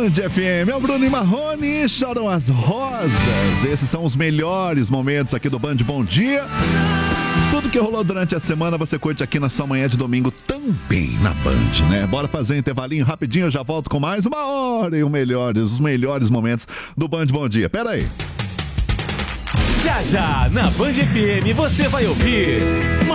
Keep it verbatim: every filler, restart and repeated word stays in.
Band F M, é o Bruno e Marrone, choram as rosas. Esses são os melhores momentos aqui do Band Bom Dia. Tudo que rolou durante a semana você curte aqui na sua manhã de domingo também na Band, né? Bora fazer um intervalinho rapidinho, eu já volto com mais uma hora e o melhor, os melhores momentos do Band Bom Dia. Pera aí. Já já, na Band F M, você vai ouvir